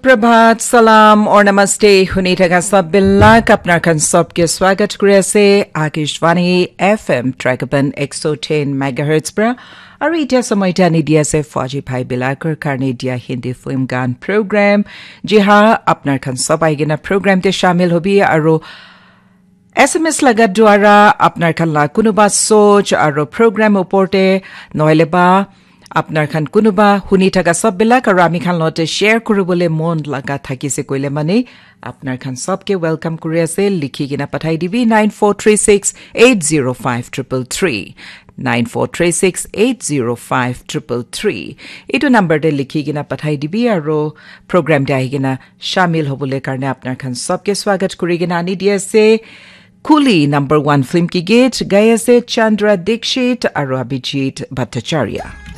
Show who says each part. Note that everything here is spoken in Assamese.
Speaker 1: प्रभात सलाम और नमस्ते हुनी ठगा सब बिल्लाक अपना खन सबके स्वागत करे से आकाशवाणी FM ट्रैकबन 110 मेगाहर्ट्ज पर और इतिया समय जानी दिया से फौजी भाई बिलाकर करने दिया हिंदी फिल्म गान प्रोग्राम जी हाँ अपना खन सब आएगी ना प्रोग्राम ते शामिल होबी और SMS लगा द्वारा अपना खन ला कुनुबा सोच और प्रोग्राम उपोर्टे नोएलेबा अपनार खान कुनुबा हुनी थाका सब बिलाक और आमी खान लते शेयर কৰিবলৈ মন লাগা থাকিছে কইলে মানে अपनार खान सबके वेलकम কৰি আছে লিখি কিনা পঠাই দিবি 9436805333 9436805333 এটো নাম্বাৰতে লিখি কিনা পঠাই দিবি আৰু প্ৰগ্ৰামতে আহি কিনা শামিল হ'বলৈ কাৰণে अपनार खान सबके स्वागत কৰি কিনা আনি দি আছে Kuli number 1 film ki gate gaye se Chandra Dixit aru Abhijit Bhattacharya